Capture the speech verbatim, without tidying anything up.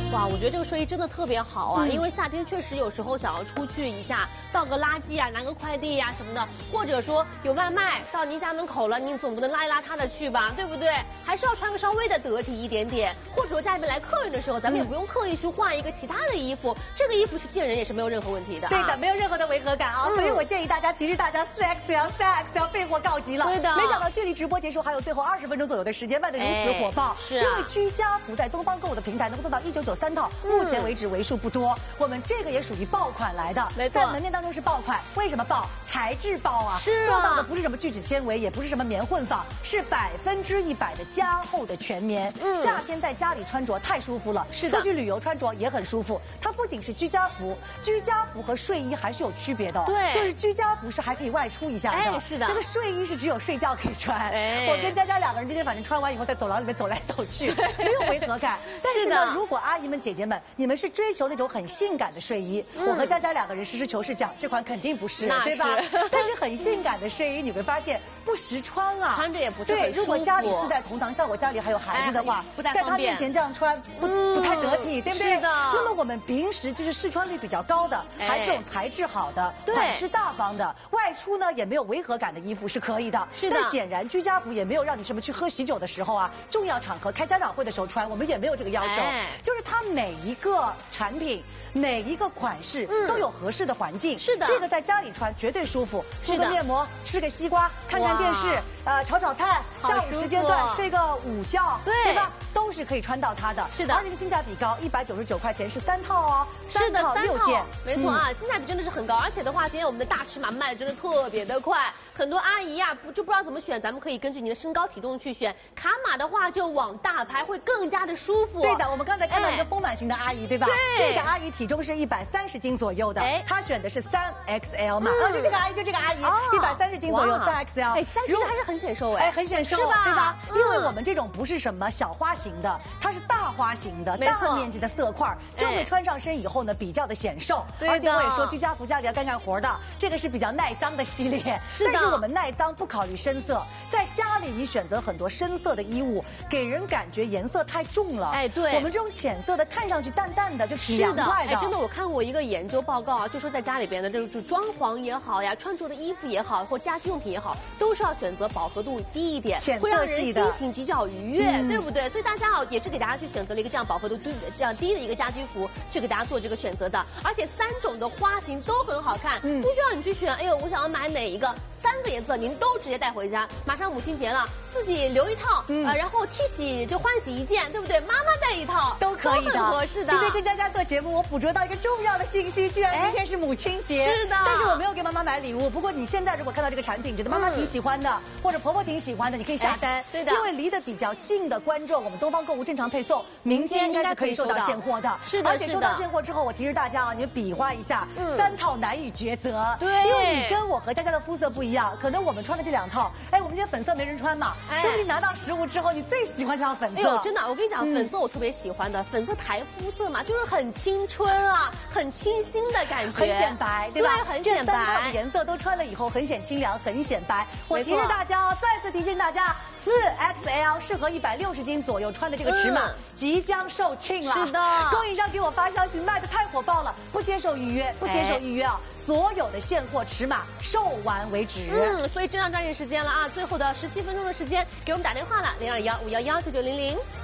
哇，我觉得这个睡衣真的特别好啊，嗯、因为夏天确实有时候想要出去一下，倒个垃圾啊，拿个快递呀、啊、什么的，或者说有外卖到您家门口了，您总不能邋里邋遢的去吧，对不对？还是要穿个稍微的得体一点点，或者说家里面来客人的时候，咱们也不用刻意去换一个其他的衣服，嗯、这个衣服去见人也是没有任何问题的、啊。 对的，没有任何的违和感啊，嗯、所以我建议大家，其实大家四 X L、三 X L 备货告急了。 对的， 没想到距离直播结束还有最后二十分钟左右的时间，卖得如此火爆。 是、啊， 因为居家服在东方购物的平台能够做到一九九三套，目前为止为数不多。我们这个也属于爆款来的， 没错， 在门店当中是爆款。为什么爆？材质爆啊！ 是啊， 做到的不是什么聚酯纤维，也不是什么棉混纺，是百分之一百的加厚的全棉。嗯，夏天在家里穿着太舒服了， 是的， 出去旅游穿着也很舒服。它不仅是居家服，居家服和睡衣还是有区别的、哦。 对， 就是居家服是还可以外出一下的， 哎，是的。 那个睡衣是只有睡觉可以穿。哎，我跟佳佳两个人今天反正穿完以后在走廊里面走来走去，没有违和感。但是呢，如果阿姨们、姐姐们，你们是追求那种很性感的睡衣，嗯、我和佳佳两个人实事求是讲，这款肯定不是，对吧？但是很性感的睡衣，你会发现不实穿啊， 穿着也不是很舒服。 对，如果家里四代同堂，像我家里还有孩子的话， 不太在他面前这样穿不不太得体，对不对？ 是的。 那么我们平时就是试穿率比较高的，还这种材质好的，款式大方的，外出呢也没有违和感的衣服是可以的。 是的。 但显然居家服也没有让你什么去喝喜酒的时候啊，重要场合开家长会的时候穿，我们也没有这个要求。就是它每一个产品、每一个款式都有合适的环境。 是的。 这个在家里穿绝对舒服，敷个面膜，吃个西瓜，看看电视，呃，炒炒菜，下午时间段睡个午觉，对吧？都是可以穿到它的。 是的， 而且性价比高，一百九十九块钱是三套哦， 是的， 三套六件， 没错啊，性价比真的是很高。而且的话，今天我们的大尺码卖的真的特别的快。很多阿姨呀、啊，不就不知道怎么选，咱们可以根据您的身高体重去选。卡码的话就往大拍，会更加的舒服。 对的，我们刚才看到一个丰满型的阿姨，对吧？ 对， 这个阿姨体重是一百三十斤左右的，哎，她选的是三 X L 码， 嗯、 就这个阿姨，就这个阿姨，一百三十斤左右，三 X L， 哎，三十斤还是很显瘦哎， 哎，很显瘦， 是吧？ 对吧？ 嗯、 因为我们这种不是什么小花型的，它是大花型的，大面积的色块，就会穿上身以后呢比较的显瘦。而且我也说，居家服家里要干干活的，这个是比较耐脏的系列。 是的， 但是我们耐脏不考虑深色，在家里你选择很多深色的衣物，给人感觉颜色太重了。 哎，对， 我们这种浅色的，看上去淡淡的，就挺凉快的。 哎，真的，我看过一个研究报告啊，就说在家里边的这个装潢也好呀，穿着的衣服也好，或家居用品也好，都是要选择饱和度低一点，会让人心情比较愉悦，嗯、对不对？所以大家啊，也是给大家去选择了一个这样饱和度低、这样低的一个家居服，去给大家做这个选择的。而且三种的花型都很好看，嗯、不需要你去选。哎呦，我想要买哪一个？三个颜色您都直接带回家，马上母亲节了，自己留一套，嗯、呃，然后替洗就欢喜一件，对不对？妈妈带一套都可以的， 都很合适的。 今天跟佳佳做节目，我捕捉到一个重要的信息，居然今天是母亲节， 是的。 但是我没有给妈妈买礼物。不过你现在如果看到这个产品，觉得妈妈挺喜欢的，嗯、或者婆婆挺喜欢的，你可以下单。 对的， 因为离得比较近的观众，我们东方购物正常配送，明天应该是可以收到现货的。 是的， 而且收到现货之后，我提示大家啊，你们比划一下，嗯、三套难以抉择。 对， 因为你跟我和佳佳的肤色不一样，可能我们穿的这两套，哎，我们今天粉色没人穿嘛，哎、说不定拿到实物之后，你最喜欢这样粉色。 哎呦，真的，我跟你讲，嗯、粉色我特别喜欢的，粉色台肤色嘛，就是很青春啊，很清新的感觉， 很显白，对吧？ 对，很显白。 这三套的颜色都穿了以后，很显清凉，很显白。我提示大家，再次提醒大家，四 X L 适合一百六十斤左右穿的这个尺码、嗯、即将售罄了。 是的， 供应商给我发消息，卖的太火爆了，不接受预约，不接受预约啊。哎，所有的现货尺码售完为止。 嗯，所以真的抓紧时间了啊！最后的十七分钟的时间，给我们打电话了，零二幺五幺幺九九零零。